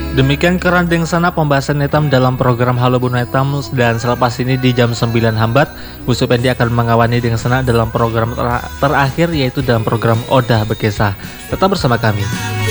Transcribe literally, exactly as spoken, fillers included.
Demikian kerandeng sana pembahasan Netam dalam program Halo Bu Netam, dan selepas ini di jam sembilan hambat Bu Supendi akan mengawani dengan sana dalam program ter terakhir, yaitu dalam program Odah Bekesah. Tetap bersama kami.